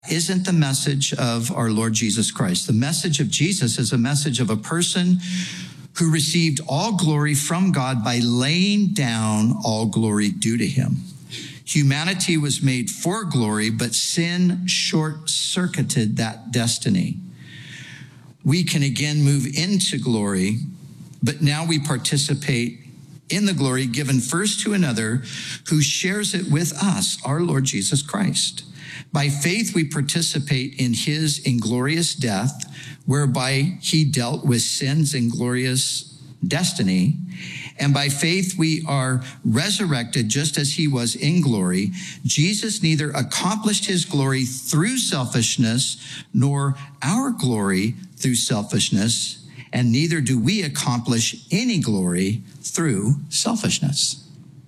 isn't the message of our Lord Jesus Christ. The message of Jesus is a message of a person who received all glory from God by laying down all glory due to him. Humanity was made for glory, but sin short-circuited that destiny. We can again move into glory, but now we participate in the glory given first to another who shares it with us, our Lord Jesus Christ. By faith, we participate in his inglorious death, whereby he dealt with sin's inglorious destiny. And by faith, we are resurrected just as he was in glory. Jesus neither accomplished his glory through selfishness, nor our glory through selfishness, and neither do we accomplish any glory through selfishness.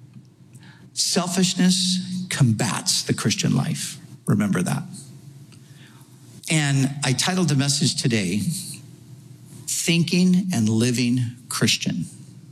Selfishness combats the Christian life. Remember that. And I titled the message today, Thinking and Living Christian.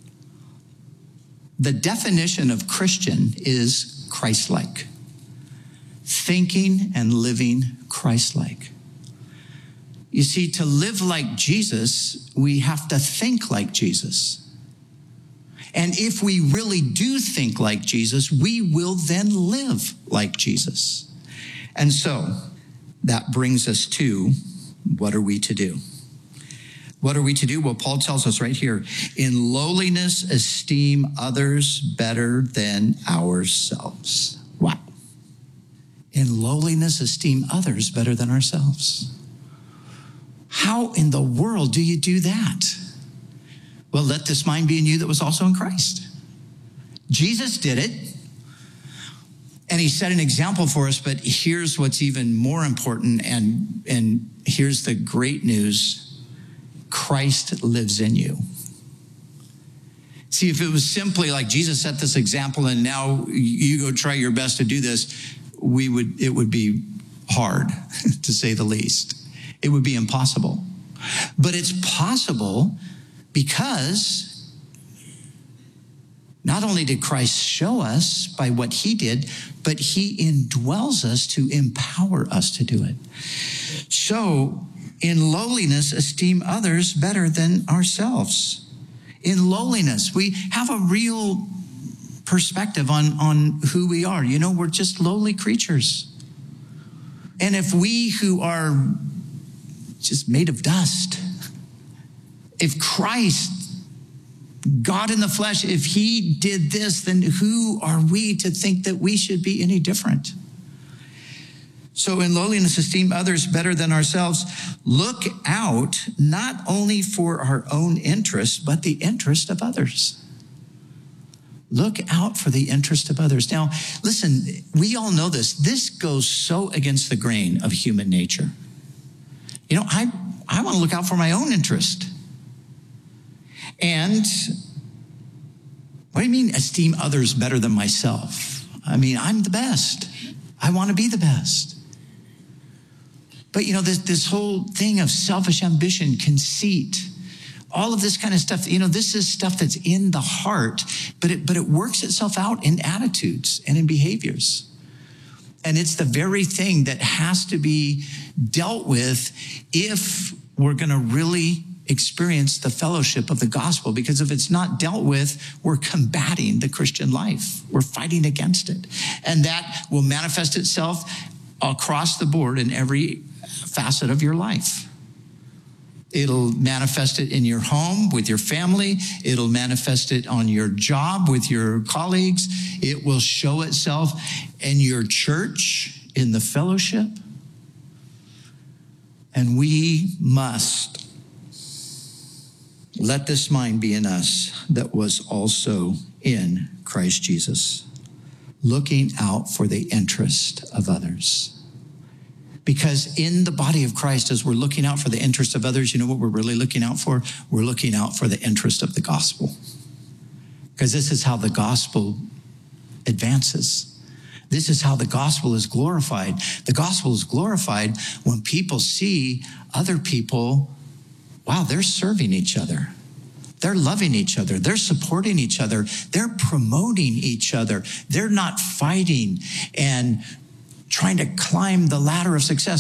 The definition of Christian is Christ-like. Thinking and living Christ-like. You see, to live like Jesus, we have to think like Jesus. And if we really do think like Jesus, we will then live like Jesus. And so that brings us to, what are we to do? What are we to do? Well, Paul tells us right here, in lowliness, esteem others better than ourselves. Wow. In lowliness, esteem others better than ourselves. How in the world do you do that? Well, let this mind be in you that was also in Christ. Jesus did it. And he set an example for us, but here's what's even more important, and here's the great news. Christ lives in you. See, if it was simply like Jesus set this example and now you go try your best to do this, it would be hard, to say the least. It would be impossible. But it's possible because not only did Christ show us by what he did, but he indwells us to empower us to do it. So, in lowliness, esteem others better than ourselves. In lowliness, we have a real perspective on who we are. You know, we're just lowly creatures. And if we who are just made of dust, if Christ, God in the flesh, if he did this, then who are we to think that we should be any different? So in lowliness, esteem others better than ourselves. Look out not only for our own interest, but the interest of others. Look out for the interest of others. Now, listen, we all know this. This goes so against the grain of human nature. You know, I want to look out for my own interest. And what do you mean esteem others better than myself? I mean, I'm the best. I want to be the best. But you know, this whole thing of selfish ambition, conceit, all of this kind of stuff, you know, this is stuff that's in the heart, but it works itself out in attitudes and in behaviors. And it's the very thing that has to be dealt with if we're going to really experience the fellowship of the gospel, because if it's not dealt with, we're combating the Christian life. We're fighting against it. And that will manifest itself across the board in every facet of your life. It'll manifest it in your home with your family. It'll manifest it on your job with your colleagues. It will show itself in your church, in the fellowship. And we must let this mind be in us that was also in Christ Jesus, looking out for the interest of others. Because in the body of Christ, as we're looking out for the interest of others, you know what we're really looking out for? We're looking out for the interest of the gospel. Because this is how the gospel advances. This is how the gospel is glorified. The gospel is glorified when people see other people, wow, they're serving each other. They're loving each other. They're supporting each other. They're promoting each other. They're not fighting and trying to climb the ladder of success.